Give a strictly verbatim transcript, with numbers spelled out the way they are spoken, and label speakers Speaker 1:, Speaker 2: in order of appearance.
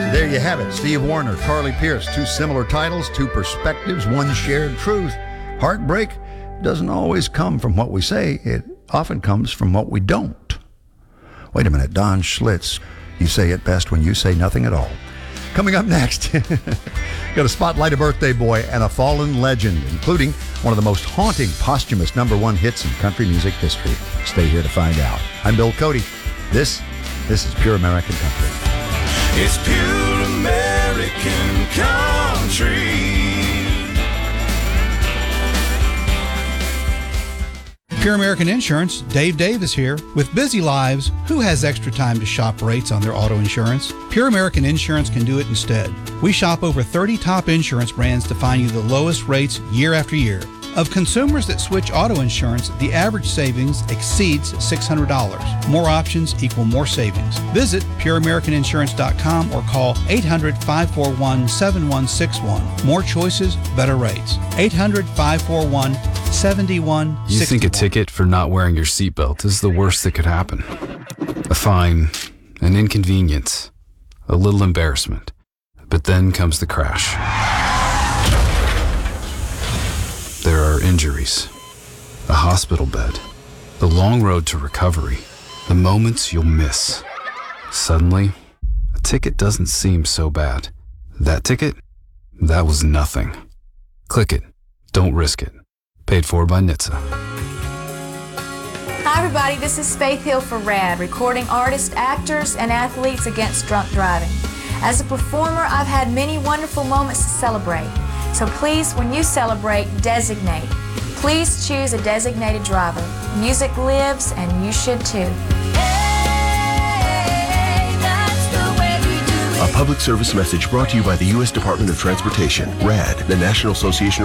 Speaker 1: There you have it. Steve Wariner, Carly Pierce, two similar titles, two perspectives, one shared truth. Heartbreak doesn't always come from what we say. It often comes from what we don't. Wait a minute, Don Schlitz. You say it best when you say nothing at all. Coming up next, got a spotlight a birthday boy and a fallen legend, including one of the most haunting posthumous number one hits in country music history. Stay here to find out. I'm Bill Cody. This, this is Pure American Country.
Speaker 2: It's Pure American Country.
Speaker 3: Pure American Insurance, Dave Davis here. With busy lives, who has extra time to shop rates on their auto insurance? Pure American Insurance can do it instead. We shop over thirty top insurance brands to find you the lowest rates year after year. Of consumers that switch auto insurance, the average savings exceeds six hundred dollars. More options equal more savings. Visit pure american insurance dot com or call eight hundred, five four one, seven one six one. More choices, better rates. eight hundred, five four one, seven one six one.
Speaker 4: You think a ticket for not wearing your seatbelt is the worst that could happen. A fine, an inconvenience, a little embarrassment. But then comes the crash. There are injuries, a hospital bed, the long road to recovery, the moments you'll miss. Suddenly, a ticket doesn't seem so bad. That ticket? That was nothing. Click it. Don't risk it. Paid for by N H T S A.
Speaker 5: Hi everybody, this is Faith Hill for RAD, recording artists, actors, and athletes against drunk driving. As a performer, I've had many wonderful moments to celebrate. So please, when you celebrate, designate. Please choose a designated driver. Music lives, and you should too.
Speaker 2: Hey, that's the way we do it.
Speaker 6: A public service message brought to you by the U S Department of Transportation, RAD, the National Association